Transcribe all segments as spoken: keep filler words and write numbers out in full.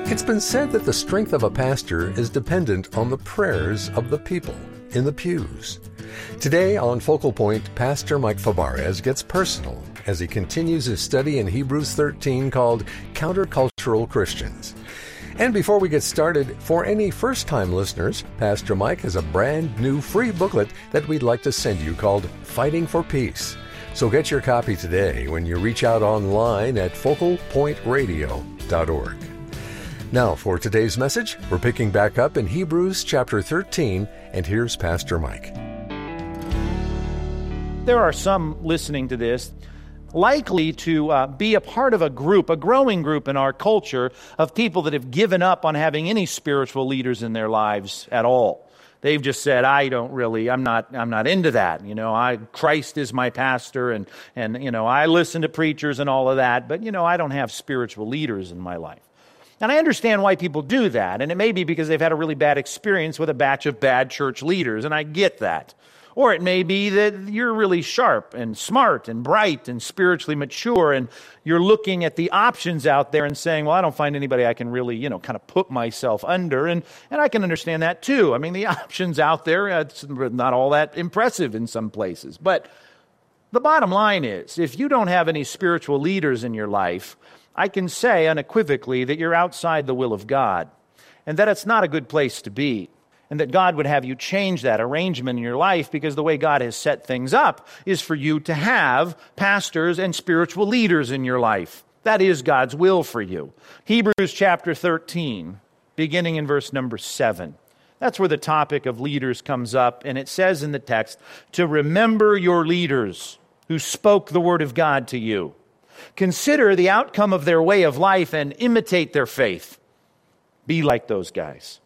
It's been said that the strength of a pastor is dependent on the prayers of the people in the pews. Today on Focal Point, Pastor Mike Fabarez gets personal as he continues his study in Hebrews thirteen called Countercultural Christians. And before we get started, for any first-time listeners, Pastor Mike has a brand new free booklet that we'd like to send you called Fighting for Peace. So get your copy today when you reach out online at focal point radio dot org. Now for today's message, we're picking back up in Hebrews chapter thirteen, and here's Pastor Mike. There are some listening to this likely to uh, be a part of a group, a growing group in our culture of people that have given up on having any spiritual leaders in their lives at all. They've just said, I don't really, I'm not, I'm not into that. You know, I, Christ is my pastor and, and, you know, I listen to preachers and all of that, but, you know, I don't have spiritual leaders in my life. And I understand why people do that. And it may be because they've had a really bad experience with a batch of bad church leaders. And I get that. Or it may be that you're really sharp and smart and bright and spiritually mature. And you're looking at the options out there and saying, well, I don't find anybody I can really, you know, kind of put myself under. And, and I can understand that too. I mean, the options out there, it's not all that impressive in some places. But the bottom line is, if you don't have any spiritual leaders in your life, I can say unequivocally that you're outside the will of God and that it's not a good place to be and that God would have you change that arrangement in your life because the way God has set things up is for you to have pastors and spiritual leaders in your life. That is God's will for you. Hebrews chapter thirteen, beginning in verse number seven. That's where the topic of leaders comes up, and it says in the text, to remember your leaders who spoke the word of God to you. Consider the outcome of their way of life and imitate their faith. Be like those guys.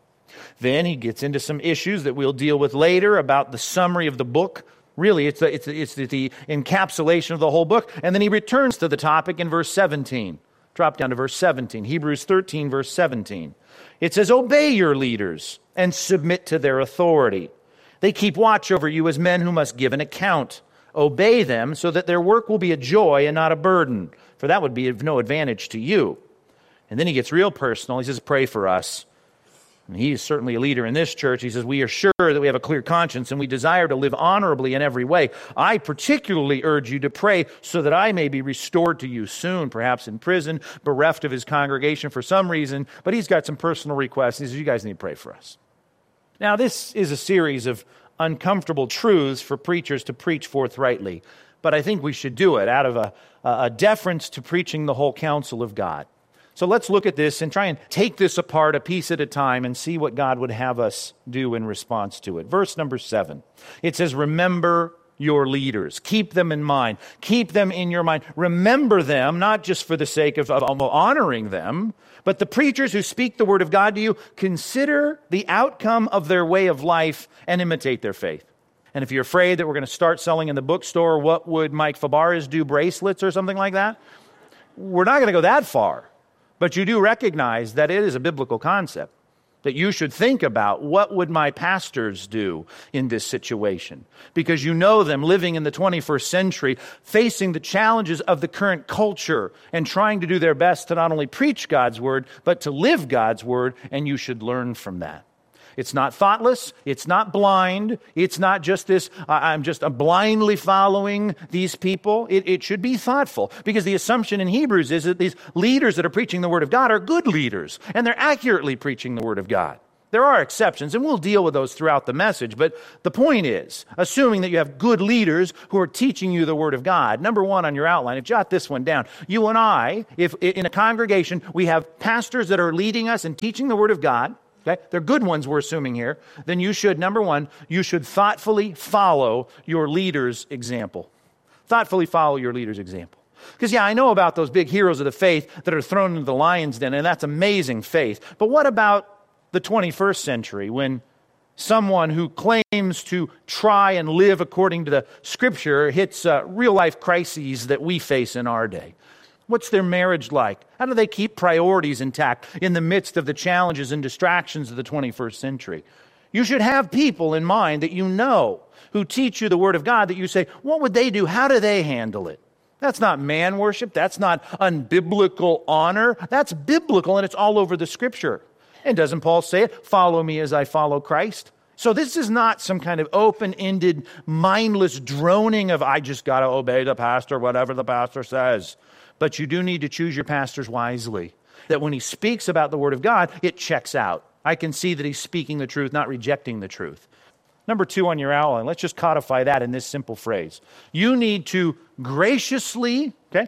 Then he gets into some issues that we'll deal with later about the summary of the book. Really, it's the, it's, the, it's the encapsulation of the whole book. And then he returns to the topic in verse seventeen. Drop down to verse seventeen. Hebrews thirteen, verse seventeen. It says, obey your leaders and submit to their authority. They keep watch over you as men who must give an account. Obey them so that their work will be a joy and not a burden, for that would be of no advantage to you. And then he gets real personal. He says, pray for us. And he is certainly a leader in this church. He says, we are sure that we have a clear conscience and we desire to live honorably in every way. I particularly urge you to pray so that I may be restored to you soon, perhaps in prison, bereft of his congregation for some reason. But he's got some personal requests. He says, you guys need to pray for us. Now, this is a series of uncomfortable truths for preachers to preach forthrightly. But I think we should do it out of a, a deference to preaching the whole counsel of God. So let's look at this and try and take this apart a piece at a time and see what God would have us do in response to it. Verse number seven, it says, remember your leaders. Keep them in mind. Keep them in your mind. Remember them, not just for the sake of, of, of honoring them, but the preachers who speak the word of God to you, consider the outcome of their way of life and imitate their faith. And if you're afraid that we're going to start selling in the bookstore, what would Mike Fabarez do, bracelets or something like that? We're not going to go that far. But you do recognize that it is a biblical concept, that you should think about what would my pastors do in this situation? Because you know them living in the twenty-first century, facing the challenges of the current culture and trying to do their best to not only preach God's word, but to live God's word, and you should learn from that. It's not thoughtless. It's not blind. It's not just this, uh, I'm just uh, blindly following these people. It, it should be thoughtful, because the assumption in Hebrews is that these leaders that are preaching the word of God are good leaders, and they're accurately preaching the word of God. There are exceptions, and we'll deal with those throughout the message, but the point is, assuming that you have good leaders who are teaching you the word of God, number one on your outline, and jot this one down, you and I, if in a congregation we have pastors that are leading us and teaching the word of God, okay, they're good ones we're assuming here, then you should, number one, you should thoughtfully follow your leader's example. Thoughtfully follow your leader's example. Because, yeah, I know about those big heroes of the faith that are thrown into the lion's den, and that's amazing faith. But what about the twenty-first century, when someone who claims to try and live according to the Scripture hits uh, real-life crises that we face in our day? What's their marriage like? How do they keep priorities intact in the midst of the challenges and distractions of the twenty-first century? You should have people in mind that you know who teach you the Word of God, that you say, what would they do? How do they handle it? That's not man worship. That's not unbiblical honor. That's biblical, and it's all over the Scripture. And doesn't Paul say it? Follow me as I follow Christ. So this is not some kind of open-ended, mindless droning of, I just got to obey the pastor, whatever the pastor says. But you do need to choose your pastors wisely. That when he speaks about the Word of God, it checks out. I can see that he's speaking the truth, not rejecting the truth. Number two on your outline, let's just codify that in this simple phrase. You need to graciously, okay,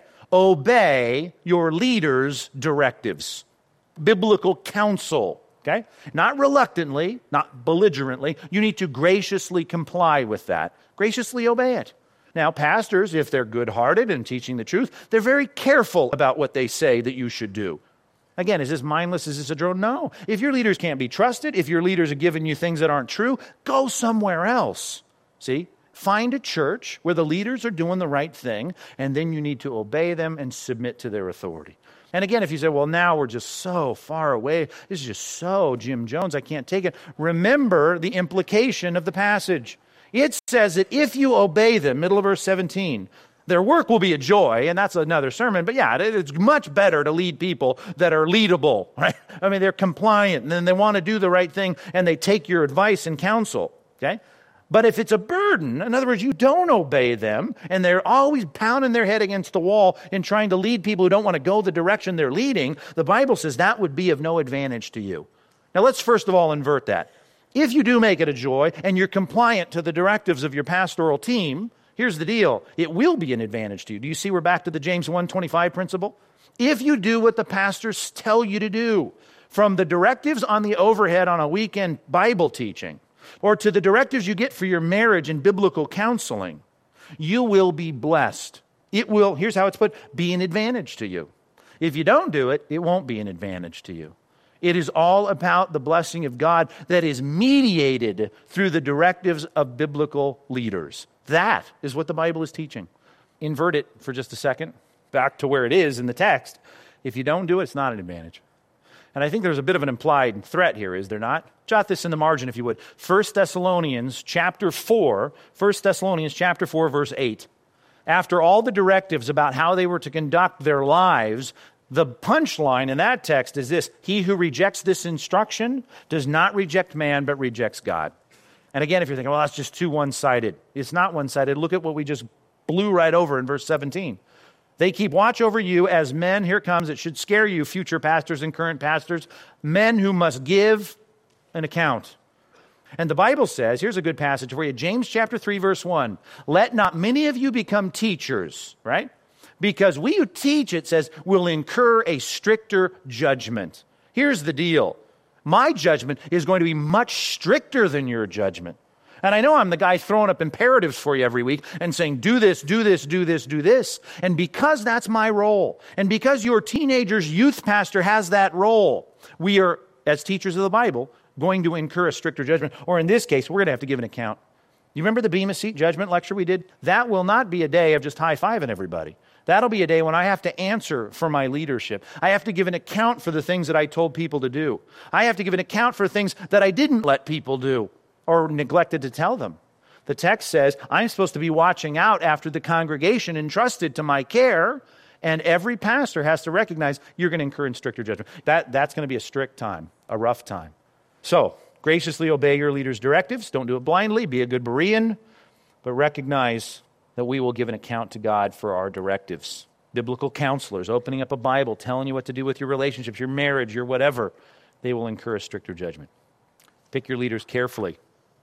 obey your leaders' directives. Biblical counsel. Okay? Not reluctantly, not belligerently. You need to graciously comply with that. Graciously obey it. Now, pastors, if they're good-hearted and teaching the truth, they're very careful about what they say that you should do. Again, is this mindless? Is this a drone? No. If your leaders can't be trusted, if your leaders are giving you things that aren't true, go somewhere else. See? Find a church where the leaders are doing the right thing, and then you need to obey them and submit to their authority. And again, if you say, well, now we're just so far away, this is just so Jim Jones, I can't take it. Remember the implication of the passage. It says that if you obey them, middle of verse seventeen, their work will be a joy, and that's another sermon. But yeah, it's much better to lead people that are leadable, right? I mean, they're compliant, and then they want to do the right thing, and they take your advice and counsel, okay? But if it's a burden, in other words, you don't obey them, and they're always pounding their head against the wall and trying to lead people who don't want to go the direction they're leading, the Bible says that would be of no advantage to you. Now let's first of all invert that. If you do make it a joy, and you're compliant to the directives of your pastoral team, here's the deal. It will be an advantage to you. Do you see we're back to the James one twenty-five principle? If you do what the pastors tell you to do, from the directives on the overhead on a weekend Bible teaching, or to the directives you get for your marriage and biblical counseling, you will be blessed. It will, here's how it's put, be an advantage to you. If you don't do it, it won't be an advantage to you. It is all about the blessing of God that is mediated through the directives of biblical leaders. That is what the Bible is teaching. Invert it for just a second, back to where it is in the text. If you don't do it, it's not an advantage. And I think there's a bit of an implied threat here, is there not? Jot this in the margin, if you would. First Thessalonians chapter four, First Thessalonians chapter four, verse eight. After all the directives about how they were to conduct their lives, the punchline in that text is this: he who rejects this instruction does not reject man, but rejects God. And again, if you're thinking, well, that's just too one-sided. It's not one-sided. Look at what we just blew right over in verse seventeen. They keep watch over you as men, here it comes, it should scare you, future pastors and current pastors, men who must give an account. And the Bible says, here's a good passage for you, James chapter three, verse one, let not many of you become teachers, right? Because we who teach, it says, will incur a stricter judgment. Here's the deal. My judgment is going to be much stricter than your judgment. And I know I'm the guy throwing up imperatives for you every week and saying, do this, do this, do this, do this. And because that's my role, and because your teenager's youth pastor has that role, we are, as teachers of the Bible, going to incur a stricter judgment. Or in this case, we're going to have to give an account. You remember the Bema Seat judgment lecture we did? That will not be a day of just high-fiving everybody. That'll be a day when I have to answer for my leadership. I have to give an account for the things that I told people to do. I have to give an account for things that I didn't let people do or neglected to tell them. The text says, I'm supposed to be watching out after the congregation entrusted to my care, and every pastor has to recognize you're going to incur in stricter judgment. That, that's going to be a strict time, a rough time. So, graciously obey your leader's directives. Don't do it blindly. Be a good Berean, but recognize that we will give an account to God for our directives. Biblical counselors, opening up a Bible, telling you what to do with your relationships, your marriage, your whatever, they will incur a stricter judgment. Pick your leaders carefully,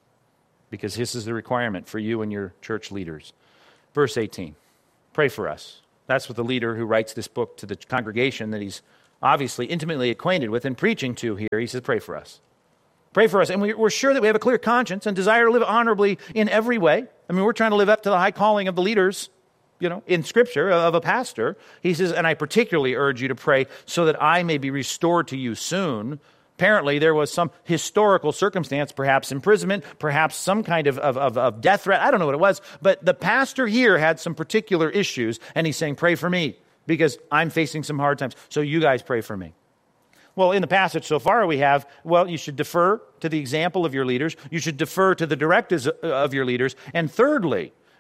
because this is the requirement for you and your church leaders. Verse eighteen, pray for us. That's what the leader who writes this book to the congregation that he's obviously intimately acquainted with and preaching to here, he says, pray for us. Pray for us. And we're sure that we have a clear conscience and desire to live honorably in every way. I mean, we're trying to live up to the high calling of the leaders, you know, in Scripture, of a pastor. He says, and I particularly urge you to pray so that I may be restored to you soon. Apparently, there was some historical circumstance, perhaps imprisonment, perhaps some kind of, of, of, of death threat. I don't know what it was. But the pastor here had some particular issues, and he's saying, pray for me, because I'm facing some hard times. So you guys pray for me. Well, in the passage so far we have, well, you should defer to the example of your leaders. You should defer to the directives of your leaders. And thirdly,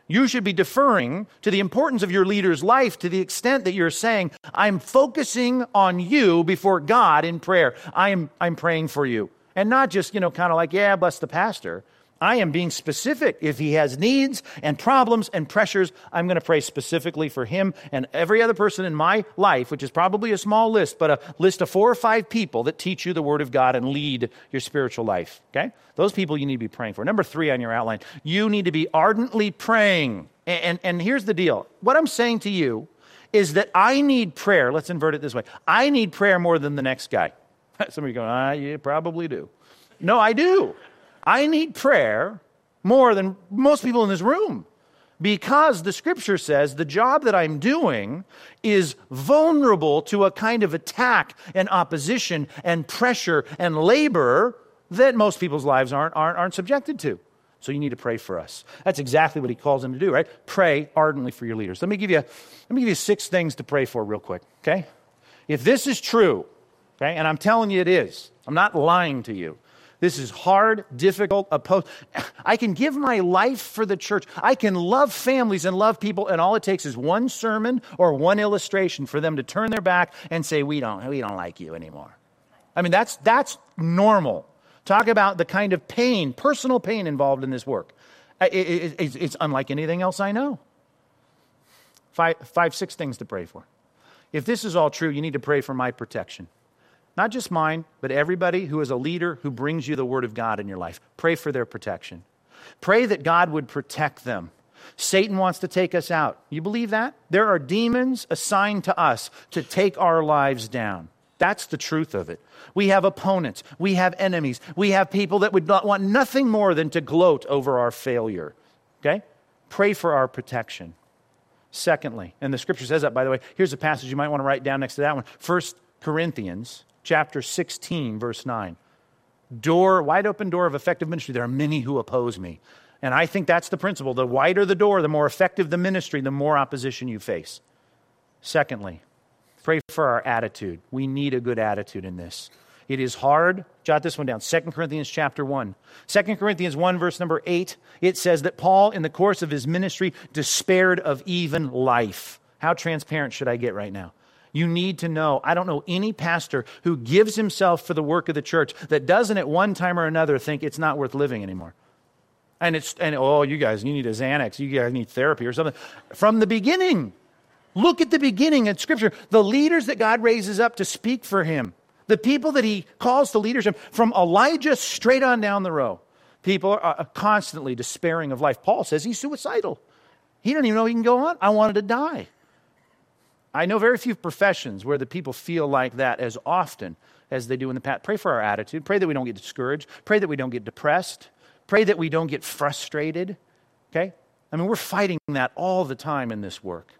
You should be deferring to the importance of your leader's life to the extent that you're saying, I'm focusing on you before God in prayer. I am I'm praying for you. And not just, you know, kind of like, yeah, bless the pastor. I am being specific. If he has needs and problems and pressures, I'm going to pray specifically for him and every other person in my life, which is probably a small list, but a list of four or five people that teach you the Word of God and lead your spiritual life, okay? Those people you need to be praying for. Number three on your outline, you need to be ardently praying. And, and, and here's the deal. What I'm saying to you is that I need prayer. Let's invert it this way. I need prayer more than the next guy. Some of you go, ah, you probably do. No, I do. I need prayer more than most people in this room because the Scripture says the job that I'm doing is vulnerable to a kind of attack and opposition and pressure and labor that most people's lives aren't, aren't, aren't subjected to. So you need to pray for us. That's exactly what he calls them to do, right? Pray ardently for your leaders. Let me give you, let me give you six things to pray for real quick, okay? If this is true, okay, and I'm telling you it is, I'm not lying to you. This is hard, difficult, opposed. I can give my life for the church. I can love families and love people, and all it takes is one sermon or one illustration for them to turn their back and say, we don't, we don't like you anymore. I mean, that's that's normal. Talk about the kind of pain, personal pain involved in this work. It, it, it's, it's unlike anything else I know. Five, five, six things to pray for. If this is all true, you need to pray for my protection. Not just mine, but everybody who is a leader who brings you the Word of God in your life. Pray for their protection. Pray that God would protect them. Satan wants to take us out. You believe that? There are demons assigned to us to take our lives down. That's the truth of it. We have opponents. We have enemies. We have people that would not want nothing more than to gloat over our failure. Okay? Pray for our protection. Secondly, and the Scripture says that, by the way, here's a passage you might want to write down next to that one. First Corinthians chapter sixteen, verse nine. Door, wide open door of effective ministry. There are many who oppose me. And I think that's the principle. The wider the door, the more effective the ministry, the more opposition you face. Secondly, pray for our attitude. We need a good attitude in this. It is hard. Jot this one down. Second Corinthians chapter one. Second Corinthians one, verse number eight. It says that Paul, in the course of his ministry, despaired of even life. How transparent should I get right now? You need to know, I don't know any pastor who gives himself for the work of the church that doesn't at one time or another think it's not worth living anymore. And it's, and oh, you guys, you need a Xanax, you guys need therapy or something. From the beginning, look at the beginning in Scripture. The leaders that God raises up to speak for him, the people that he calls to leadership, from Elijah straight on down the row, people are constantly despairing of life. Paul says he's suicidal. He doesn't even know he can go on. I wanted to die. I know very few professions where the people feel like that as often as they do in the past. Pray for our attitude. Pray that we don't get discouraged. Pray that we don't get depressed. Pray that we don't get frustrated. Okay? I mean, we're fighting that all the time in this work.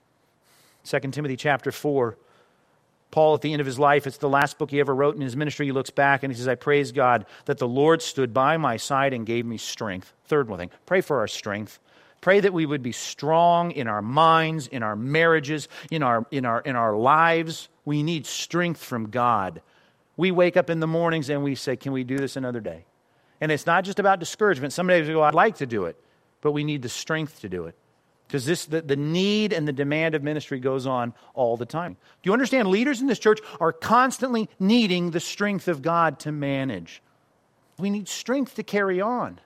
Second Timothy chapter four. Paul, at the end of his life, it's the last book he ever wrote in his ministry. He looks back and he says, I praise God that the Lord stood by my side and gave me strength. Third one thing, pray for our strength. Pray that we would be strong in our minds, in our marriages, in our in our in our lives. We need strength from God. We wake up in the mornings and we say, can we do this another day? And it's not just about discouragement. Some days we go, I'd like to do it, but we need the strength to do it. Because this the, the need and the demand of ministry goes on all the time. Do you understand? Leaders in this church are constantly needing the strength of God to manage. We need strength to carry on.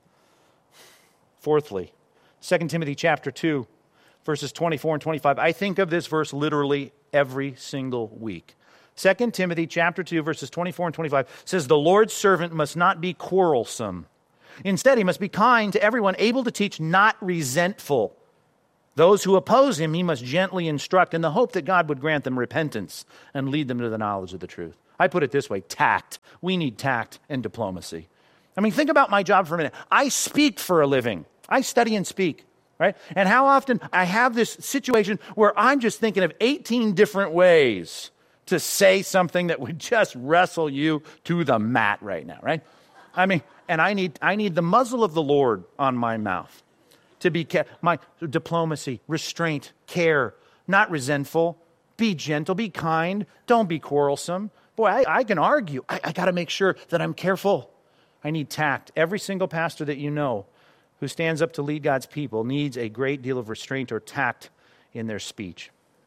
Fourthly, Second Timothy chapter two, verses twenty-four and twenty-five. I think of this verse literally every single week. Second Timothy chapter two, verses twenty-four and twenty-five says, the Lord's servant must not be quarrelsome. Instead, he must be kind to everyone, able to teach, not resentful. Those who oppose him, he must gently instruct in the hope that God would grant them repentance and lead them to the knowledge of the truth. I put it this way, tact. We need tact and diplomacy. I mean, think about my job for a minute. I speak for a living. I study and speak, right? And how often I have this situation where I'm just thinking of eighteen different ways to say something that would just wrestle you to the mat right now, right? I mean, and I need I need the muzzle of the Lord on my mouth to be my diplomacy, restraint, care, not resentful, be gentle, be kind, don't be quarrelsome. Boy, I, I can argue. I, I got to make sure that I'm careful. I need tact. Every single pastor that you know who stands up to lead God's people needs a great deal of restraint or tact in their speech.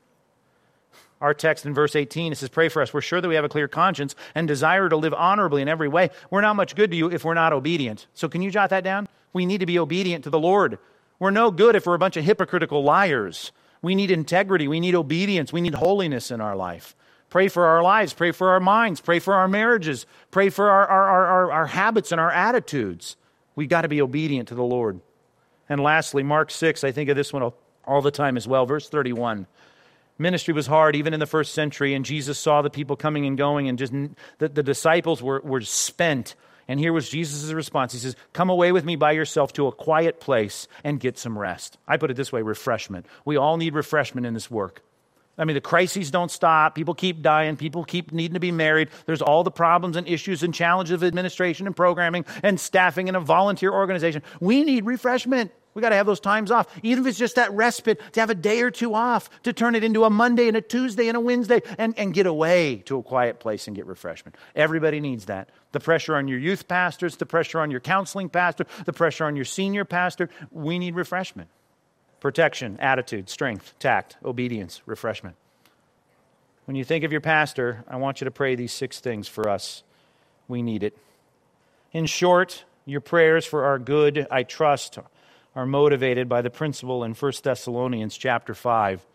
Our text in verse eighteen, it says, pray for us. We're sure that we have a clear conscience and desire to live honorably in every way. We're not much good to you if we're not obedient. So can you jot that down? We need to be obedient to the Lord. We're no good if we're a bunch of hypocritical liars. We need integrity. We need obedience. We need holiness in our life. Pray for our lives. Pray for our minds. Pray for our marriages. Pray for our, our, our, our, our habits and our attitudes. We've got to be obedient to the Lord. And lastly, Mark six, I think of this one all, all the time as well. Verse thirty-one. Ministry was hard even in the first century, and Jesus saw the people coming and going, and just the, the disciples were, were spent. And here was Jesus' response. He says, come away with me by yourself to a quiet place and get some rest. I put it this way, refreshment. We all need refreshment in this work. I mean, the crises don't stop. People keep dying. People keep needing to be married. There's all the problems and issues and challenges of administration and programming and staffing in a volunteer organization. We need refreshment. We got to have those times off. Even if it's just that respite, to have a day or two off, to turn it into a Monday and a Tuesday and a Wednesday and, and get away to a quiet place and get refreshment. Everybody needs that. The pressure on your youth pastors, the pressure on your counseling pastor, the pressure on your senior pastor. We need refreshment. Protection, attitude, strength, tact, obedience, refreshment. When you think of your pastor, I want you to pray these six things for us. We need it. In short, your prayers for our good, I trust, are motivated by the principle in First Thessalonians chapter five,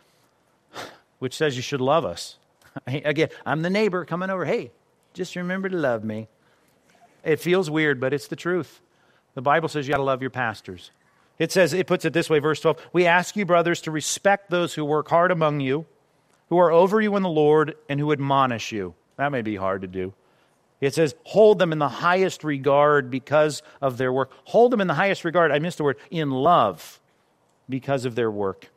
which says you should love us. Again, I'm the neighbor coming over. Hey, just remember to love me. It feels weird, but it's the truth. The Bible says you got to love your pastors. It says, it puts it this way, verse twelve, we ask you, brothers, to respect those who work hard among you, who are over you in the Lord, and who admonish you. That may be hard to do. It says, hold them in the highest regard because of their work. Hold them in the highest regard, I missed the word, in love because of their work.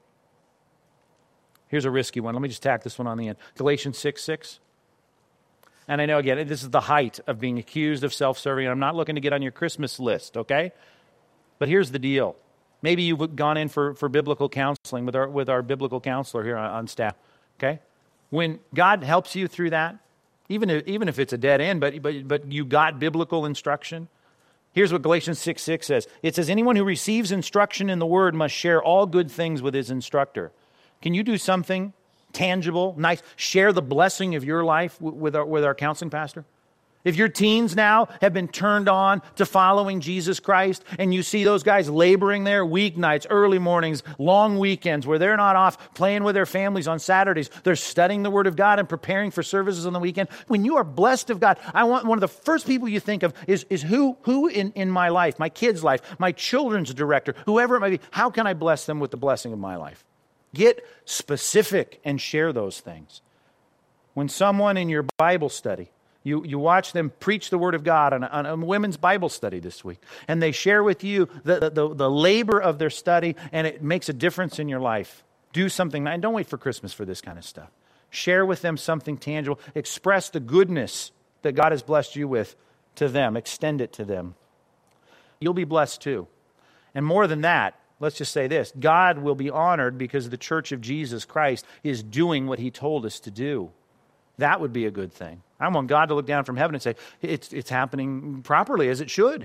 Here's a risky one. Let me just tack this one on the end. Galatians six six. And I know, again, this is the height of being accused of self-serving. I'm not looking to get on your Christmas list, okay? But here's the deal. Maybe you've gone in for, for biblical counseling with our, with our biblical counselor here on, on staff, okay? When God helps you through that, Even if, even if it's a dead end, but, but, but you got biblical instruction. Here's what Galatians six six says. It says, anyone who receives instruction in the word must share all good things with his instructor. Can you do something tangible, nice? Share the blessing of your life with our, with our counseling pastor? If your teens now have been turned on to following Jesus Christ, and you see those guys laboring there weeknights, early mornings, long weekends, where they're not off playing with their families on Saturdays, they're studying the Word of God and preparing for services on the weekend. When you are blessed of God, I want one of the first people you think of is, is who, who in, in my life, my kid's life, my children's director, whoever it might be, how can I bless them with the blessing of my life? Get specific and share those things. When someone in your Bible study, You you watch them preach the Word of God on a, on a women's Bible study this week, and they share with you the, the, the labor of their study, and it makes a difference in your life. Do something, and don't wait for Christmas for this kind of stuff. Share with them something tangible. Express the goodness that God has blessed you with to them. Extend it to them. You'll be blessed too. And more than that, let's just say this. God will be honored because the Church of Jesus Christ is doing what He told us to do. That would be a good thing. I want God to look down from heaven and say, it's, it's happening properly as it should.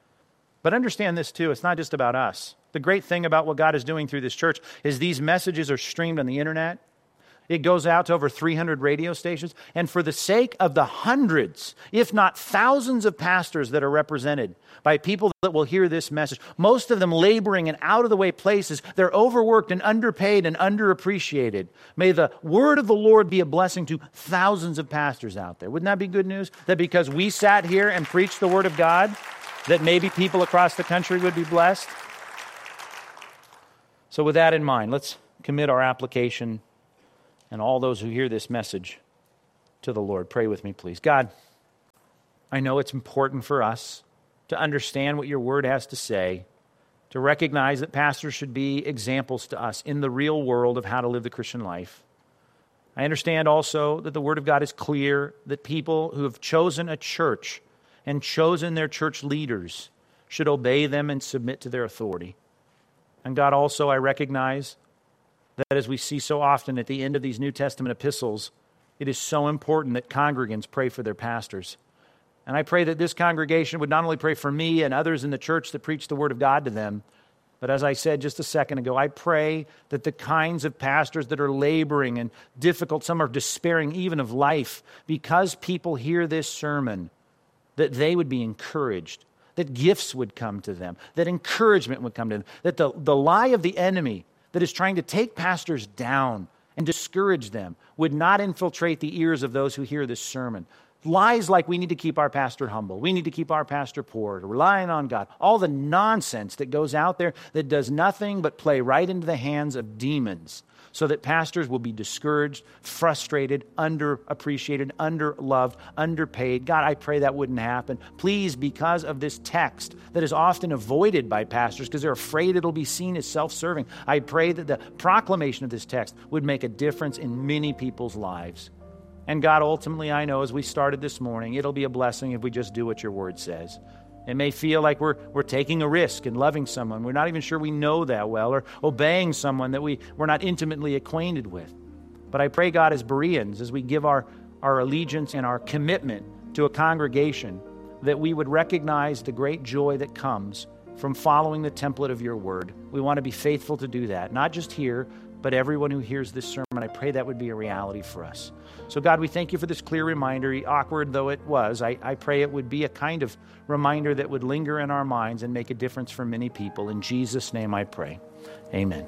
But understand this too, it's not just about us. The great thing about what God is doing through this church is these messages are streamed on the internet. It goes out to over three hundred radio stations. And for the sake of the hundreds, if not thousands of pastors that are represented by people that will hear this message, most of them laboring in out-of-the-way places, they're overworked and underpaid and underappreciated. May the word of the Lord be a blessing to thousands of pastors out there. Wouldn't that be good news? That because we sat here and preached the word of God, that maybe people across the country would be blessed? So with that in mind, let's commit our application and all those who hear this message to the Lord. Pray with me, please. God, I know it's important for us to understand what your word has to say, to recognize that pastors should be examples to us in the real world of how to live the Christian life. I understand also that the word of God is clear, that people who have chosen a church and chosen their church leaders should obey them and submit to their authority. And God, also I recognize that as we see so often at the end of these New Testament epistles, it is so important that congregants pray for their pastors. And I pray that this congregation would not only pray for me and others in the church that preach the Word of God to them, but as I said just a second ago, I pray that the kinds of pastors that are laboring and difficult, some are despairing even of life, because people hear this sermon, that they would be encouraged, that gifts would come to them, that encouragement would come to them, that the, the lie of the enemy that is trying to take pastors down and discourage them would not infiltrate the ears of those who hear this sermon. Lies like we need to keep our pastor humble, we need to keep our pastor poor, relying on God, all the nonsense that goes out there that does nothing but play right into the hands of demons, so that pastors will be discouraged, frustrated, underappreciated, underloved, underpaid. God, I pray that wouldn't happen. Please, because of this text that is often avoided by pastors because they're afraid it'll be seen as self-serving, I pray that the proclamation of this text would make a difference in many people's lives. And God, ultimately, I know as we started this morning, it'll be a blessing if we just do what your word says. It may feel like we're we're taking a risk in loving someone we're not even sure we know that well, or obeying someone that we, we're not intimately acquainted with. But I pray, God, as Bereans, as we give our, our allegiance and our commitment to a congregation, that we would recognize the great joy that comes from following the template of your word. We want to be faithful to do that, not just here, but everyone who hears this sermon. I pray that would be a reality for us. So God, we thank you for this clear reminder, awkward though it was. I, I pray it would be a kind of reminder that would linger in our minds and make a difference for many people. In Jesus' name I pray. Amen.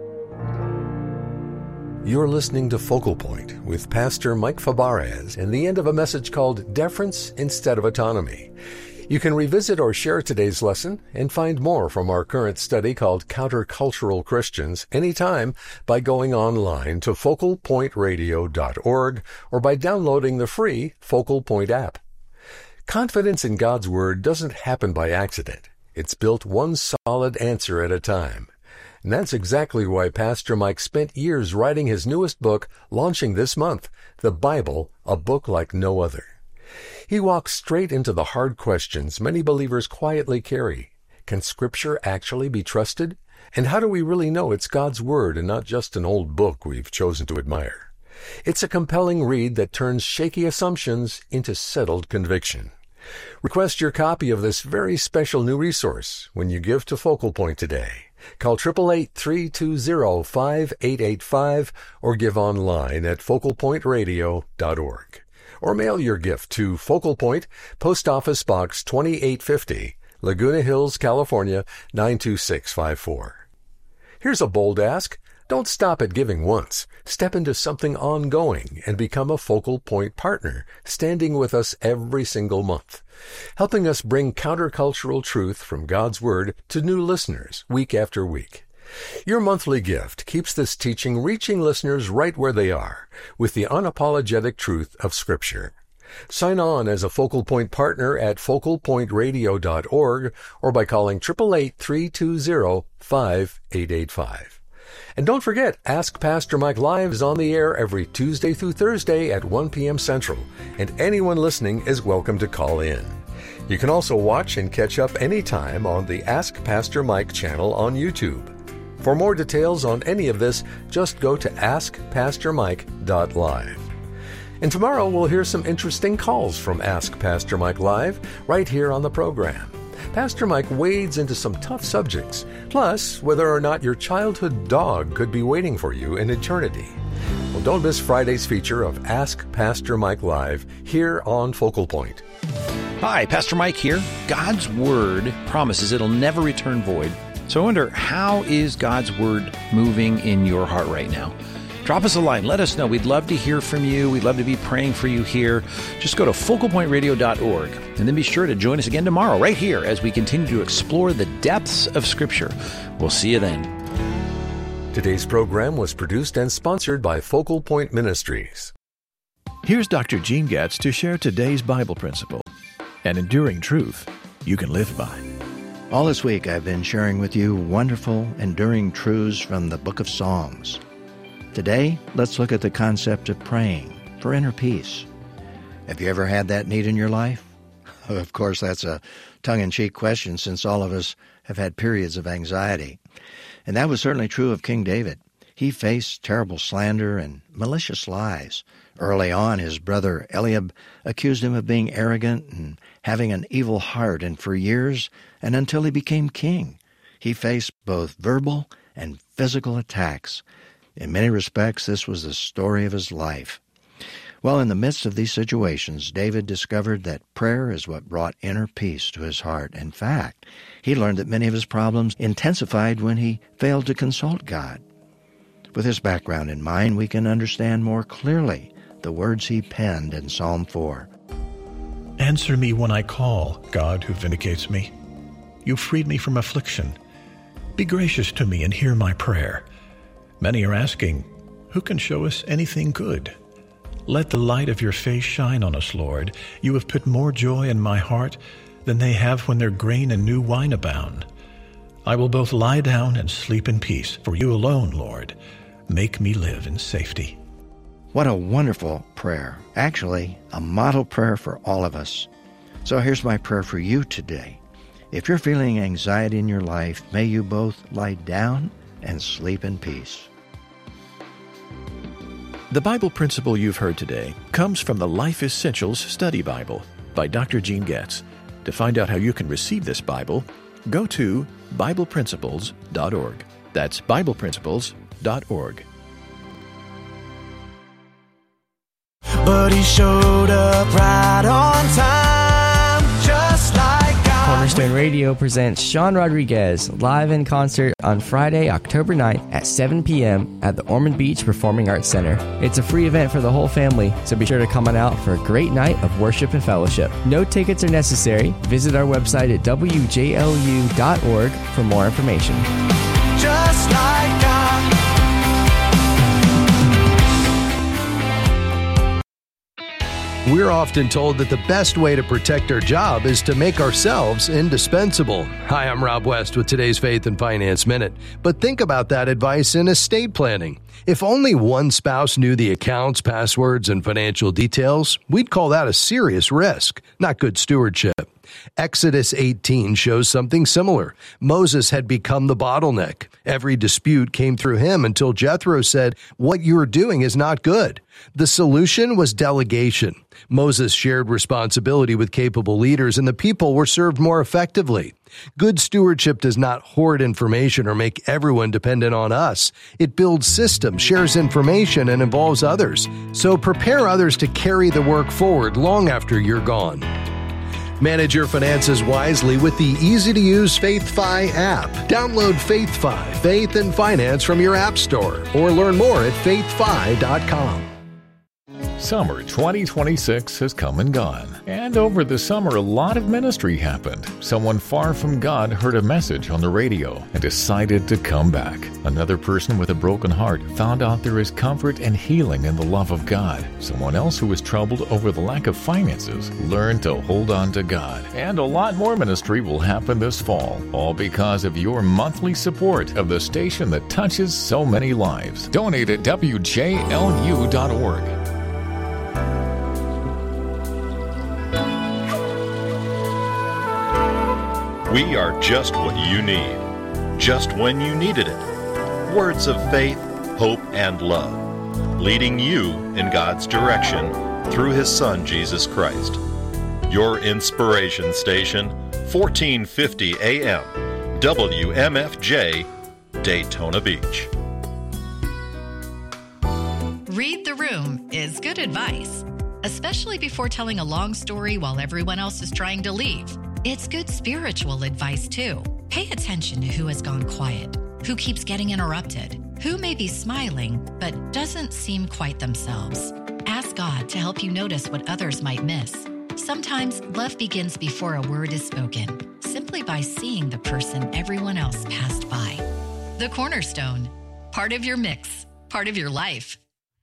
You're listening to Focal Point with Pastor Mike Fabarez and the end of a message called Deference Instead of Autonomy. You can revisit or share today's lesson and find more from our current study called Countercultural Christians anytime by going online to focal point radio dot org or by downloading the free Focal Point app. Confidence in God's Word doesn't happen by accident. It's built one solid answer at a time. And that's exactly why Pastor Mike spent years writing his newest book, launching this month, The Bible, a Book Like No Other. He walks straight into the hard questions many believers quietly carry. Can Scripture actually be trusted? And how do we really know it's God's Word and not just an old book we've chosen to admire? It's a compelling read that turns shaky assumptions into settled conviction. Request your copy of this very special new resource when you give to Focal Point today. Call eight eight eight, three two zero, five eight eight five or give online at focal point radio dot org. Or mail your gift to Focal Point, Post Office Box twenty-eight fifty, Laguna Hills, California, nine two six five four. Here's a bold ask. Don't stop at giving once. Step into something ongoing and become a Focal Point partner, standing with us every single month, helping us bring countercultural truth from God's Word to new listeners week after week. Your monthly gift keeps this teaching reaching listeners right where they are, with the unapologetic truth of Scripture. Sign on as a Focal Point partner at focal point radio dot org or by calling eight eight eight, three two zero, five eight eight five. And don't forget, Ask Pastor Mike Live is on the air every Tuesday through Thursday at one p.m. Central, and anyone listening is welcome to call in. You can also watch and catch up anytime on the Ask Pastor Mike channel on YouTube. For more details on any of this, just go to ask pastor mike dot live. And tomorrow we'll hear some interesting calls from Ask Pastor Mike Live right here on the program. Pastor Mike wades into some tough subjects, plus whether or not your childhood dog could be waiting for you in eternity. Well, don't miss Friday's feature of Ask Pastor Mike Live here on Focal Point. Hi, Pastor Mike here. God's Word promises it'll never return void. So I wonder, how is God's Word moving in your heart right now? Drop us a line. Let us know. We'd love to hear from you. We'd love to be praying for you here. Just go to focal point radio dot org and then be sure to join us again tomorrow right here as we continue to explore the depths of Scripture. We'll see you then. Today's program was produced and sponsored by Focal Point Ministries. Here's Doctor Gene Getz to share today's Bible principle, an enduring truth you can live by. All this week I've been sharing with you wonderful, enduring truths from the book of Psalms. Today, let's look at the concept of praying for inner peace. Have you ever had that need in your life? Of course, that's a tongue-in-cheek question since all of us have had periods of anxiety. And that was certainly true of King David. He faced terrible slander and malicious lies Early on, his brother Eliab accused him of being arrogant and having an evil heart, and for years, and until he became king, he faced both verbal and physical attacks. In many respects, this was the story of his life. Well, in the midst of these situations, David discovered that prayer is what brought inner peace to his heart. In fact, he learned that many of his problems intensified when he failed to consult God. With his background in mind, we can understand more clearly the words he penned in Psalm four. Answer me when I call, God who vindicates me. You freed me from affliction. Be gracious to me and hear my prayer. Many are asking, who can show us anything good? Let the light of your face shine on us, Lord. You have put more joy in my heart than they have when their grain and new wine abound. I will both lie down and sleep in peace, for you alone, Lord, make me live in safety. What a wonderful prayer. Actually, a model prayer for all of us. So here's my prayer for you today. If you're feeling anxiety in your life, may you both lie down and sleep in peace. The Bible principle you've heard today comes from the Life Essentials Study Bible by Doctor Gene Getz. To find out how you can receive this Bible, go to Bible Principles dot org. That's Bible Principles dot org. But he showed up right on time, just like God. Cornerstone Radio presents Sean Rodriguez live in concert on Friday, October ninth at seven p.m. at the Ormond Beach Performing Arts Center. It's a free event for the whole family, so be sure to come on out for a great night of worship and fellowship. No tickets are necessary. Visit our website at w j l u dot org for more information. Just like God. We're often told that the best way to protect our job is to make ourselves indispensable. Hi, I'm Rob West with today's Faith and Finance Minute. But think about that advice in estate planning. If only one spouse knew the accounts, passwords, and financial details, we'd call that a serious risk, not good stewardship. Exodus eighteen shows something similar. Moses had become the bottleneck. Every dispute came through him until Jethro said, "What you are doing is not good." The solution was delegation. Moses shared responsibility with capable leaders, and the people were served more effectively. Good stewardship does not hoard information or make everyone dependent on us. It builds systems, shares information, and involves others. So prepare others to carry the work forward long after you're gone. Manage your finances wisely with the easy-to-use FaithFi app. Download FaithFi, Faith and Finance from your app store, or learn more at faith fi dot com. Summer twenty twenty-six has come and gone. And over the summer, a lot of ministry happened. Someone far from God heard a message on the radio and decided to come back. Another person with a broken heart found out there is comfort and healing in the love of God. Someone else who was troubled over the lack of finances learned to hold on to God. And a lot more ministry will happen this fall, all because of your monthly support of the station that touches so many lives. Donate at w j l u dot org. We are just what you need, just when you needed it. Words of faith, hope, and love, leading you in God's direction through His Son, Jesus Christ. Your inspiration station, fourteen fifty A M, W M F J, Daytona Beach. Read the room is good advice, especially before telling a long story while everyone else is trying to leave. It's good spiritual advice, too. Pay attention to who has gone quiet, who keeps getting interrupted, who may be smiling but doesn't seem quite themselves. Ask God to help you notice what others might miss. Sometimes love begins before a word is spoken, simply by seeing the person everyone else passed by. The Cornerstone, part of your mix, part of your life.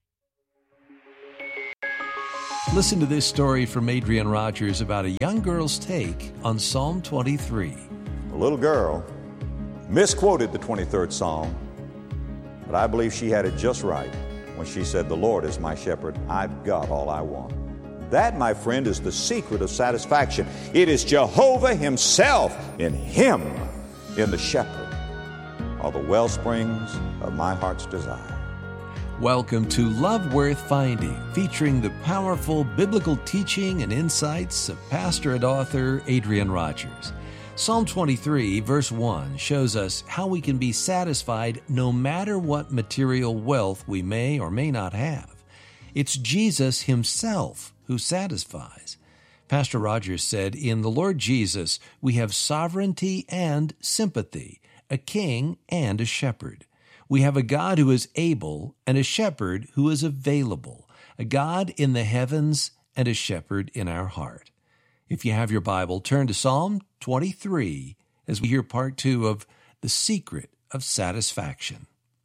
Listen to this story from Adrian Rogers about a young girl's take on Psalm twenty-three. A little girl misquoted the twenty-third Psalm, but I believe she had it just right when she said, "The Lord is my shepherd. I've got all I want." That, my friend, is the secret of satisfaction. It is Jehovah Himself. In Him, in the shepherd, are the well springs of my heart's desire. Welcome to Love Worth Finding, featuring the powerful biblical teaching and insights of pastor and author Adrian Rogers. Psalm twenty-three, verse one, shows us how we can be satisfied no matter what material wealth we may or may not have. It's Jesus himself who satisfies. Pastor Rogers said, in the Lord Jesus, we have sovereignty and sympathy, a king and a shepherd. We have a God who is able and a shepherd who is available, a God in the heavens and a shepherd in our heart. If you have your Bible, turn to Psalm twenty-three as we hear part two of The Secret of Satisfaction.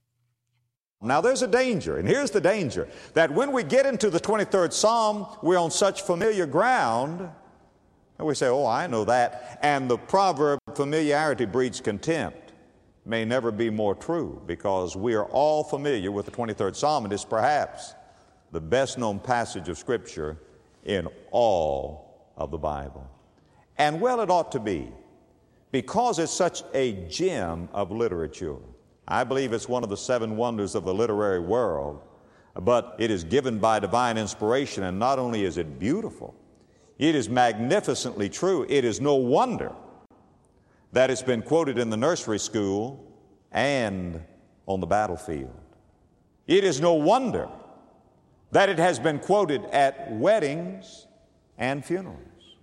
Now there's a danger, and here's the danger, that when we get into the twenty-third Psalm, we're on such familiar ground, and we say, oh, I know that, and the proverb, familiarity breeds contempt, may never be more true, because we are all familiar with the twenty-third Psalm. It is perhaps the best-known passage of Scripture in all of the Bible. And well, it ought to be, because it's such a gem of literature. I believe it's one of the seven wonders of the literary world, but it is given by divine inspiration, and not only is it beautiful, it is magnificently true. It is no wonder that it's been quoted in the nursery school and on the battlefield. It is no wonder that it has been quoted at weddings and funerals.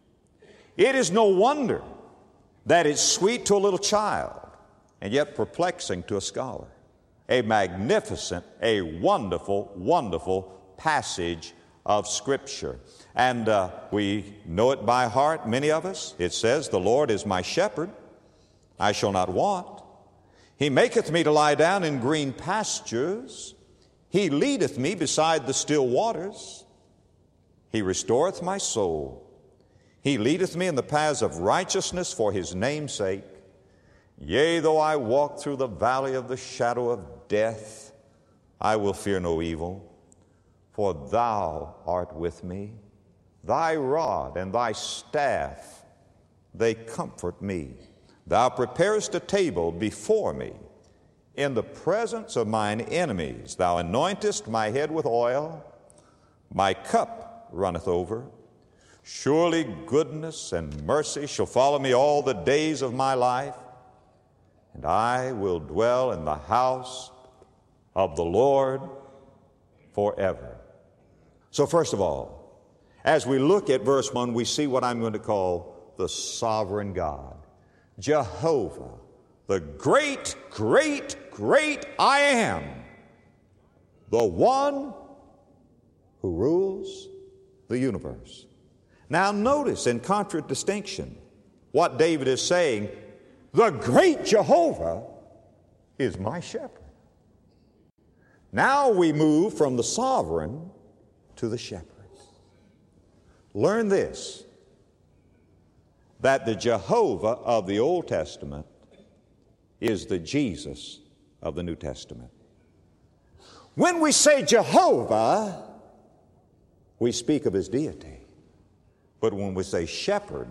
It is no wonder that it's sweet to a little child and yet perplexing to a scholar. A magnificent, a wonderful, wonderful passage of Scripture. And uh, we know it by heart, many of us. It says, the Lord is my shepherd, I shall not want. He maketh me to lie down in green pastures. He leadeth me beside the still waters. He restoreth my soul. He leadeth me in the paths of righteousness for his name's sake. Yea, though I walk through the valley of the shadow of death, I will fear no evil, for thou art with me. Thy rod and thy staff, they comfort me. Thou preparest a table before me in the presence of mine enemies. Thou anointest my head with oil. My cup runneth over. Surely goodness and mercy shall follow me all the days of my life, and I will dwell in the house of the Lord forever. So first of all, as we look at verse one, we see what I'm going to call the sovereign God. Jehovah, the great, great, great I am, the one who rules the universe. Now notice in contradistinction what David is saying, the great Jehovah is my shepherd. Now we move from the sovereign to the shepherd. Learn this, that the Jehovah of the Old Testament is the Jesus of the New Testament. When we say Jehovah, we speak of his deity. But when we say shepherd,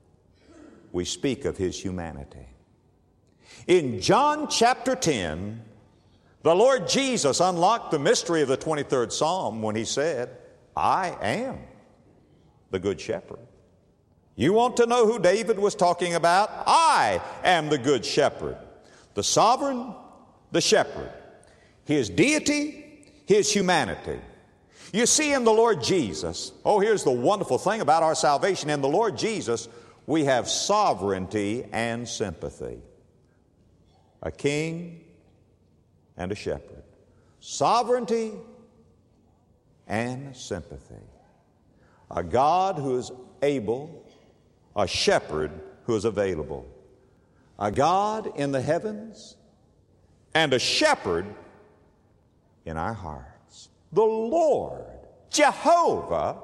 we speak of his humanity. In John chapter ten, the Lord Jesus unlocked the mystery of the twenty-third Psalm when he said, I am the good shepherd. You want to know who David was talking about? I am the good shepherd. The sovereign, the shepherd. His deity, his humanity. You see, in the Lord Jesus, oh, here's the wonderful thing about our salvation. In the Lord Jesus, we have sovereignty and sympathy. A king and a shepherd. Sovereignty and sympathy. A God who is able, a shepherd who is available. A God in the heavens and a shepherd in our hearts. The Lord, Jehovah,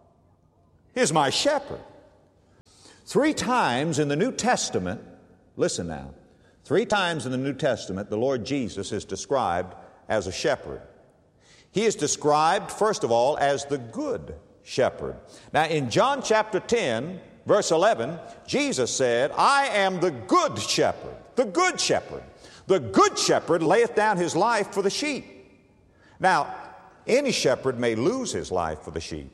is my shepherd. Three times in the New Testament, listen now, three times in the New Testament, the Lord Jesus is described as a shepherd. He is described, first of all, as the good shepherd. Now, in John chapter ten, verse eleven, Jesus said, I am the good shepherd, the good shepherd. The good shepherd layeth down his life for the sheep. Now, any shepherd may lose his life for the sheep.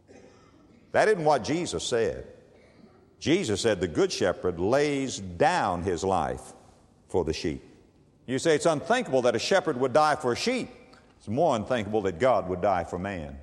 That isn't what Jesus said. Jesus said the good shepherd lays down his life for the sheep. You say it's unthinkable that a shepherd would die for a sheep. It's more unthinkable that God would die for man.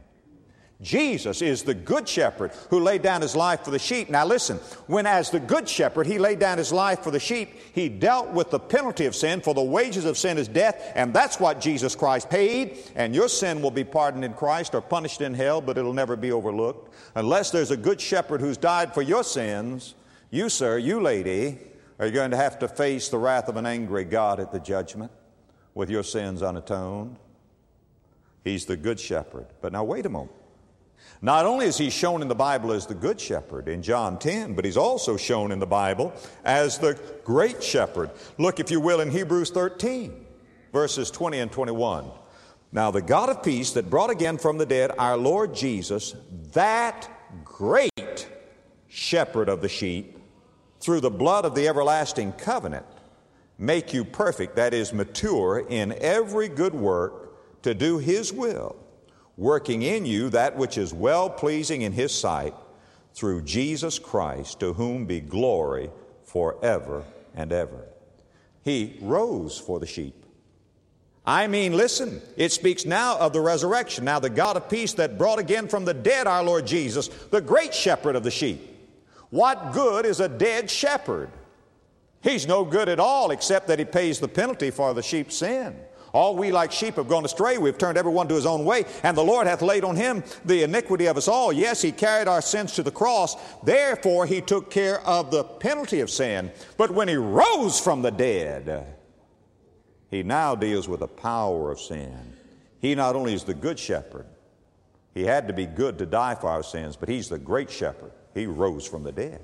Jesus is the good shepherd who laid down his life for the sheep. Now listen, when as the good shepherd he laid down his life for the sheep, he dealt with the penalty of sin, for the wages of sin is death, and that's what Jesus Christ paid, and your sin will be pardoned in Christ or punished in hell, but it'll never be overlooked. Unless there's a good shepherd who's died for your sins, you, sir, you, lady, are going to have to face the wrath of an angry God at the judgment with your sins unatoned. He's the good shepherd. But now wait a moment. Not only is he shown in the Bible as the good shepherd in John ten, but he's also shown in the Bible as the great shepherd. Look, if you will, in Hebrews thirteen, verses twenty and twenty-one. Now the God of peace that brought again from the dead our Lord Jesus, that great shepherd of the sheep, through the blood of the everlasting covenant, make you perfect, that is, mature in every good work to do his will, working in you that which is well-pleasing in his sight, through Jesus Christ, to whom be glory forever and ever. He rose for the sheep. I mean, listen, it speaks now of the resurrection. Now the God of peace that brought again from the dead our Lord Jesus, the great shepherd of the sheep. What good is a dead shepherd? He's no good at all, except that he pays the penalty for the sheep's sin. All we like sheep have gone astray. We've turned everyone to his own way. And the Lord hath laid on him the iniquity of us all. Yes, he carried our sins to the cross. Therefore, he took care of the penalty of sin. But when he rose from the dead, he now deals with the power of sin. He not only is the good shepherd. He had to be good to die for our sins, but he's the great shepherd. He rose from the dead.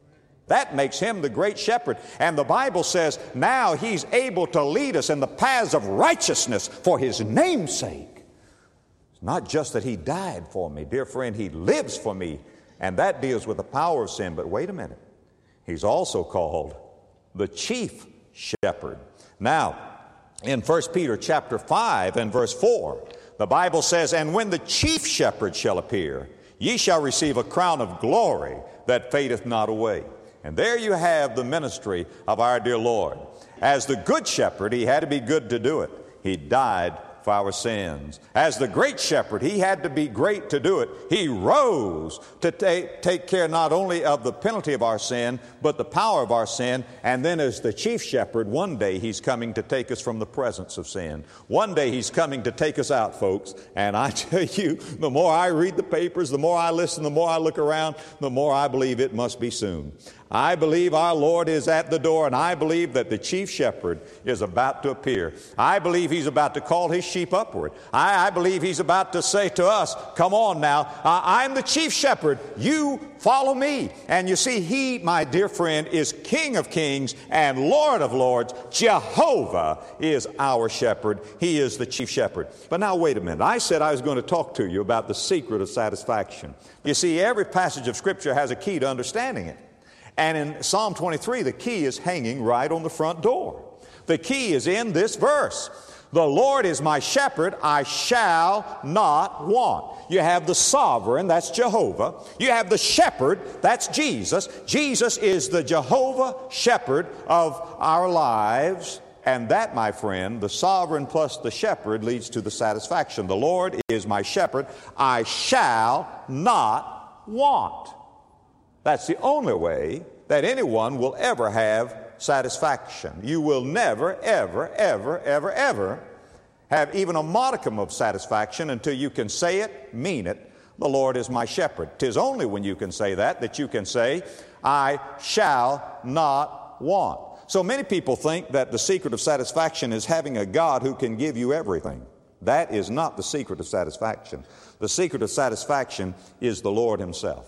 That makes him the great shepherd. And the Bible says now he's able to lead us in the paths of righteousness for his name's sake. It's not just that he died for me, dear friend, he lives for me. And that deals with the power of sin. But wait a minute. He's also called the chief shepherd. Now, in First Peter chapter five and verse four, the Bible says, and when the chief shepherd shall appear, ye shall receive a crown of glory that fadeth not away. And there you have the ministry of our dear Lord. As the good shepherd, he had to be good to do it. He died for our sins. As the great shepherd, he had to be great to do it. He rose to take, take care not only of the penalty of our sin, but the power of our sin. And then as the chief shepherd, one day he's coming to take us from the presence of sin. One day he's coming to take us out, folks. And I tell you, the more I read the papers, the more I listen, the more I look around, the more I believe it must be soon. I believe our Lord is at the door, and I believe that the chief shepherd is about to appear. I believe he's about to call his sheep upward. I, I believe he's about to say to us, come on now, uh, I'm the chief shepherd. You follow me. And you see, he, my dear friend, is King of kings and Lord of lords. Jehovah is our shepherd. He is the chief shepherd. But now wait a minute. I said I was going to talk to you about the secret of satisfaction. You see, every passage of Scripture has a key to understanding it. And in Psalm twenty-three, the key is hanging right on the front door. The key is in this verse. The Lord is my shepherd, I shall not want. You have the sovereign, that's Jehovah. You have the shepherd, that's Jesus. Jesus is the Jehovah shepherd of our lives. And that, my friend, the sovereign plus the shepherd leads to the satisfaction. The Lord is my shepherd, I shall not want. That's the only way that anyone will ever have satisfaction. You will never, ever, ever, ever, ever have even a modicum of satisfaction until you can say it, mean it, the Lord is my shepherd. 'Tis only when you can say that that you can say, I shall not want. So many people think that the secret of satisfaction is having a God who can give you everything. That is not the secret of satisfaction. The secret of satisfaction is the Lord himself.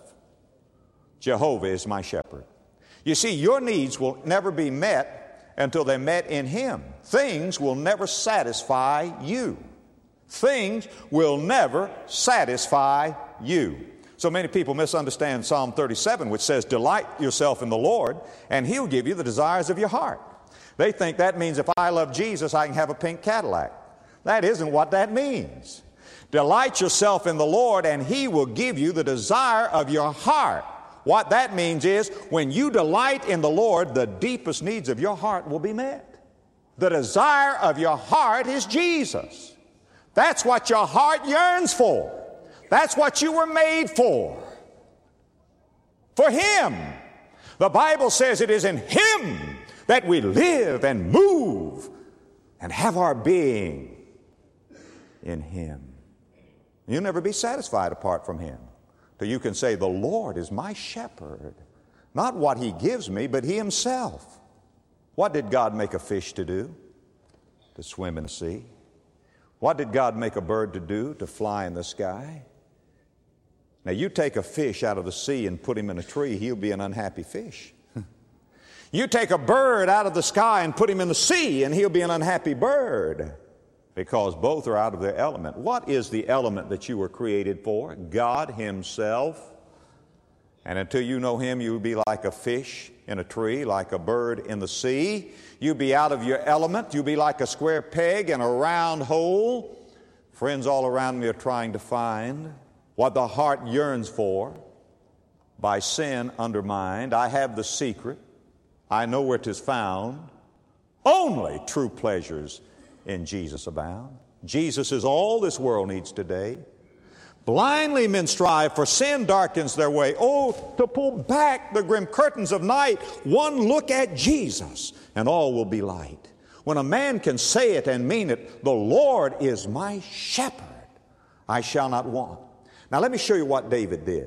Jehovah is my shepherd. You see, your needs will never be met until they're met in him. Things will never satisfy you. Things will never satisfy you. So many people misunderstand Psalm thirty-seven, which says, delight yourself in the Lord, and he'll give you the desires of your heart. They think that means if I love Jesus, I can have a pink Cadillac. That isn't what that means. Delight yourself in the Lord, and He will give you the desire of your heart. What that means is, when you delight in the Lord, the deepest needs of your heart will be met. The desire of your heart is Jesus. That's what your heart yearns for. That's what you were made for. For Him. The Bible says it is in Him that we live and move and have our being, in Him. You'll never be satisfied apart from Him. Till you can say, the Lord is my shepherd. Not what He gives me, but He Himself. What did God make a fish to do? To swim in the sea. What did God make a bird to do? To fly in the sky. Now you take a fish out of the sea and put him in a tree, he'll be an unhappy fish. You take a bird out of the sky and put him in the sea, and he'll be an unhappy bird, because both are out of their element. What is the element that you were created for? God Himself. And until you know Him, you'll be like a fish in a tree, like a bird in the sea. You'll be out of your element. You'll be like a square peg in a round hole. Friends all around me are trying to find what the heart yearns for, by sin undermined. I have the secret. I know where 'tis found. Only true pleasures in Jesus abound. Jesus is all this world needs today. Blindly men strive, for sin darkens their way. Oh, to pull back the grim curtains of night, one look at Jesus, and all will be light. When a man can say it and mean it, the Lord is my shepherd, I shall not want. Now let me show you what David did.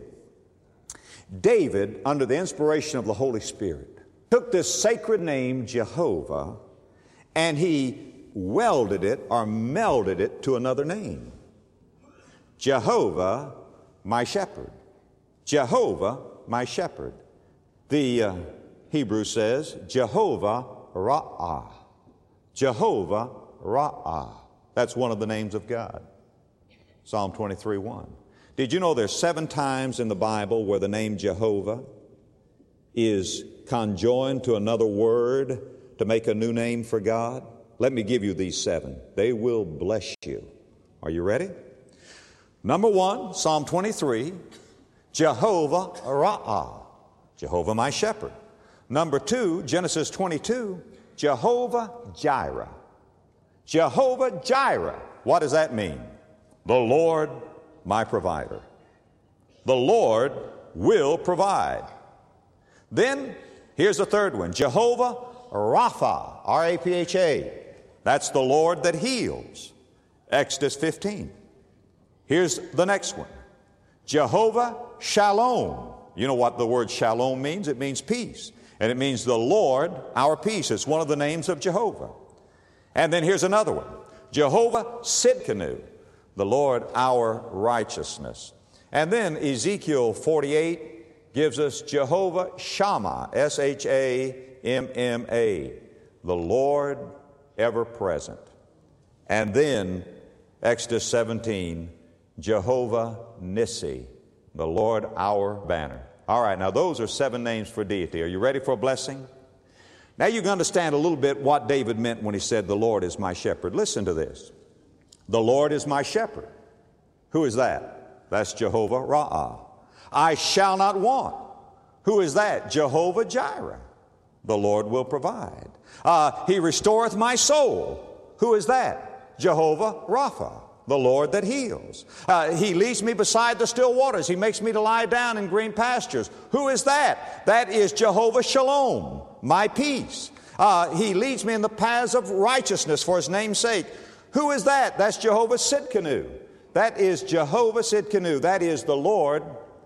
David, under the inspiration of the Holy Spirit, took this sacred name, Jehovah, and he welded it or melded it to another name. Jehovah, my shepherd. Jehovah, my shepherd. The uh, Hebrew says, Jehovah Ra'ah. Jehovah Ra'ah. That's one of the names of God. Psalm twenty-three one. Did you know there's seven times in the Bible where the name Jehovah is conjoined to another word to make a new name for God? Let me give you these seven. They will bless you. Are you ready? Number one, Psalm twenty-three, Jehovah Ra'ah, Jehovah my shepherd. Number two, Genesis twenty-two, Jehovah Jireh. Jehovah Jireh. What does that mean? The Lord my provider. The Lord will provide. Then, here's the third one, Jehovah Rapha, R A P H A. That's the Lord that heals. Exodus fifteen. Here's the next one, Jehovah Shalom. You know what the word shalom means? It means peace. And it means the Lord, our peace. It's one of the names of Jehovah. And then here's another one, Jehovah Sidkenu, the Lord our righteousness. And then Ezekiel forty-eight gives us Jehovah Shammah, S H A M M A, the Lord ever present. And then Exodus seventeen, Jehovah Nissi, the Lord our banner. All right, now those are seven names for deity. Are you ready for a blessing? Now you can understand a little bit what David meant when he said, the Lord is my shepherd. Listen to this. The Lord is my shepherd. Who is that? That's Jehovah Ra'ah. I shall not want. Who is that? Jehovah Jireh. The Lord will provide. Uh, he restoreth my soul. Who is that? Jehovah Rapha, the Lord that heals. Uh, he leads me beside the still waters. He makes me to lie down in green pastures. Who is that? That is Jehovah Shalom, my peace. Uh, he leads me in the paths of righteousness for His name's sake. Who is that? That's Jehovah Sidkenu. That is Jehovah Sidkenu. That is the Lord,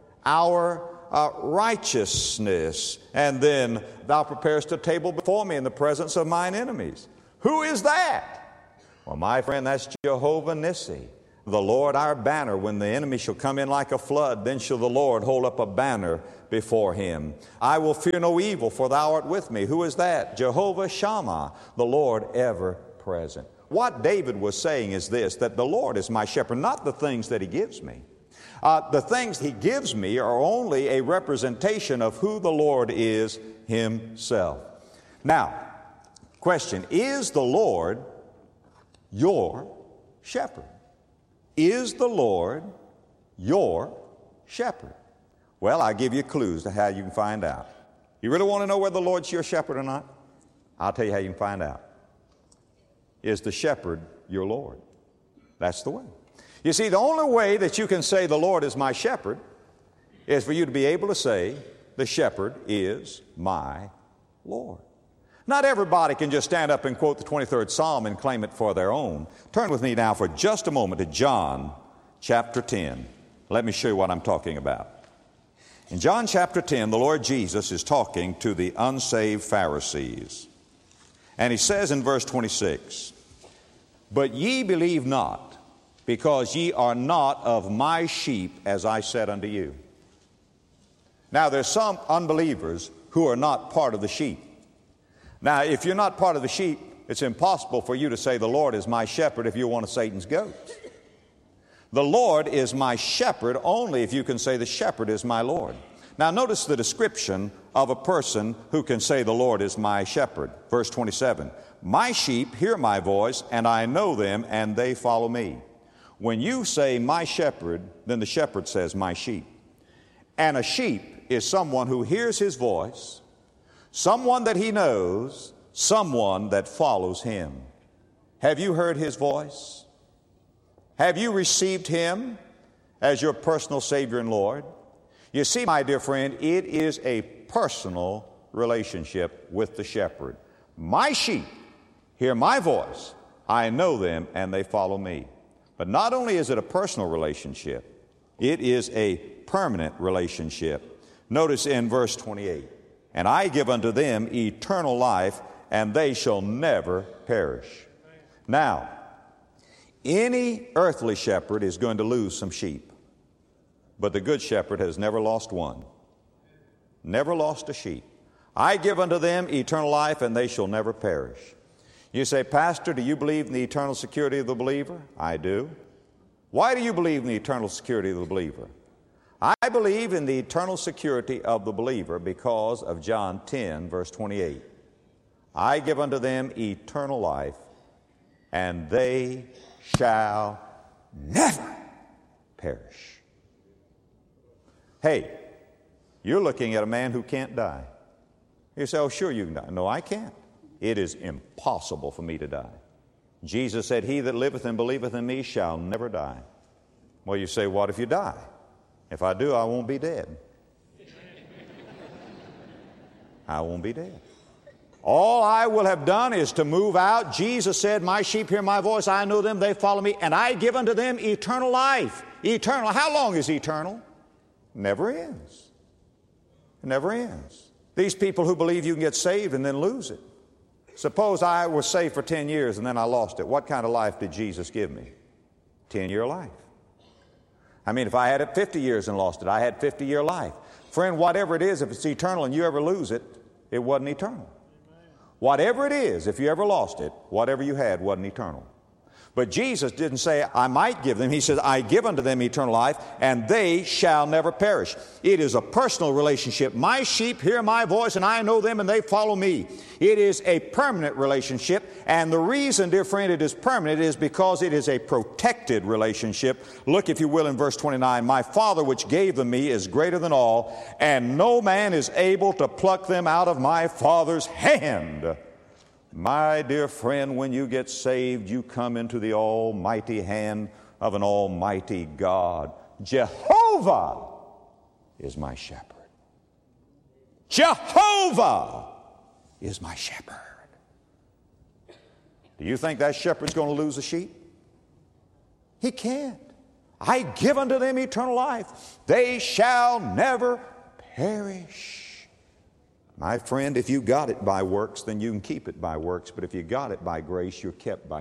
our uh, righteousness. And then, thou preparest a table before me in the presence of mine enemies. Who is that? Well, my friend, that's Jehovah Nissi, the Lord our banner. When the enemy shall come in like a flood, then shall the Lord hold up a banner before him. I will fear no evil, for thou art with me. Who is that? Jehovah Shammah, the Lord ever present. What David was saying is this, that the Lord is my shepherd, not the things that He gives me. Uh, the things He gives me are only a representation of who the Lord is Himself. Now, question, is the Lord your shepherd? Is the Lord your shepherd? Well, I'll give you clues to how you can find out. You really want to know whether the Lord's your shepherd or not? I'll tell you how you can find out. Is the shepherd your Lord? That's the way. You see, the only way that you can say the Lord is my shepherd is for you to be able to say the shepherd is my Lord. Not everybody can just stand up and quote the twenty-third Psalm and claim it for their own. Turn with me now for just a moment to John chapter ten. Let me show you what I'm talking about. In John chapter ten, the Lord Jesus is talking to the unsaved Pharisees. And he says in verse twenty-six, "But ye believe not, because ye are not of my sheep, as I said unto you." Now, there's some unbelievers who are not part of the sheep. Now, if you're not part of the sheep, it's impossible for you to say, the Lord is my shepherd, if you're one of Satan's goats. The Lord is my shepherd only if you can say the shepherd is my Lord. Now, notice the description of a person who can say the Lord is my shepherd. Verse twenty-seven, "My sheep hear my voice, and I know them, and they follow me." When you say my shepherd, then the shepherd says my sheep. And a sheep is someone who hears his voice, someone that he knows, someone that follows him. Have you heard his voice? Have you received him as your personal Savior and Lord? You see, my dear friend, it is a personal relationship with the shepherd. My sheep hear my voice. I know them, and they follow me. But not only is it a personal relationship, it is a permanent relationship. Notice in verse twenty-eight, "And I give unto them eternal life, and they shall never perish." Now, any earthly shepherd is going to lose some sheep, but the good shepherd has never lost one. Never lost a sheep. "I give unto them eternal life, and they shall never perish." You say, "Pastor, do you believe in the eternal security of the believer?" I do. Why do you believe in the eternal security of the believer? I believe in the eternal security of the believer because of John ten, verse twenty-eight. "I give unto them eternal life, and they shall never perish." Hey, you're looking at a man who can't die. You say, "Oh, sure you can die." No, I can't. It is impossible for me to die. Jesus said, "He that liveth and believeth in me shall never die." Well, you say, "What if you die?" If I do, I won't be dead. I won't be dead. All I will have done is to move out. Jesus said, "My sheep hear my voice, I know them, they follow me, and I give unto them eternal life." Eternal. How long is eternal? Never ends. It never ends. These people who believe you can get saved and then lose it. Suppose I was saved for ten years and then I lost it. What kind of life did Jesus give me? ten-year life. I mean, if I had it fifty years and lost it, I had fifty-year life. Friend, whatever it is, if it's eternal and you ever lose it, it wasn't eternal. Whatever it is, if you ever lost it, whatever you had wasn't eternal. But Jesus didn't say, "I might give them." He says, "I give unto them eternal life, and they shall never perish." It is a personal relationship. My sheep hear my voice, and I know them, and they follow me. It is a permanent relationship, and the reason, dear friend, it is permanent is because it is a protected relationship. Look, if you will, in verse twenty-nine, "My Father which gave them me is greater than all, and no man is able to pluck them out of my Father's hand." My dear friend, when you get saved, you come into the almighty hand of an almighty God. Jehovah is my shepherd. Jehovah is my shepherd. Do you think that shepherd's going to lose a sheep? He can't. "I give unto them eternal life. They shall never perish." My friend, if you got it by works, then you can keep it by works. But if you got it by grace, you're kept by